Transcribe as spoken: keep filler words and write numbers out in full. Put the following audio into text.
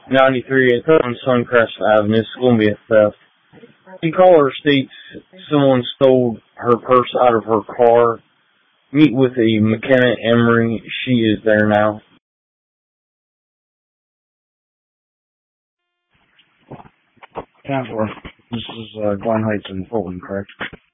ninety-three on Suncrest Avenue. It's going to be a theft. The caller states someone stole her purse out of her car. Meet with a McKenna Emery. She is there now. ten four. This is uh, Glen Heights in Fulton, correct?